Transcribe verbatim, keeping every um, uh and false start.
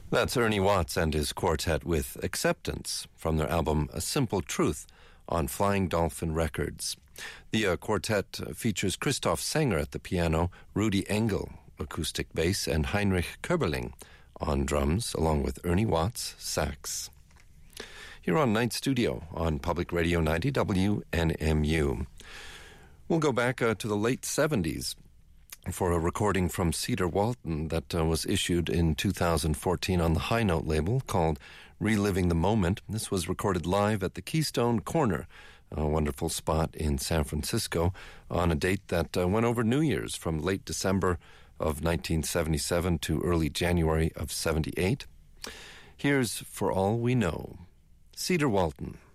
That's Ernie Watts and his quartet with Acceptance from their album A Simple Truth on Flying Dolphin Records. The uh, quartet features Christoph Sanger at the piano, Rudi Engel, acoustic bass, and Heinrich Köberling on drums, along with Ernie Watts, sax. Here on Night Studio on Public Radio ninety W N M U. We'll go back uh, to the late seventies for a recording from Cedar Walton that uh, was issued in two thousand fourteen on the High Note label called Reliving the Moment. This was recorded live at the Keystone Corner, a wonderful spot in San Francisco, on a date that uh, went over New Year's from late December of nineteen seventy-seven to early January of seventy-eight. Here's For All We Know, Cedar Walton.